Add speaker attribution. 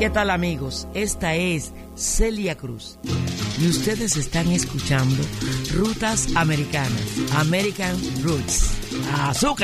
Speaker 1: ¿Qué tal, amigos? Esta es Celia Cruz y ustedes están escuchando Rutas Americanas, American Roots. ¡Azúcar!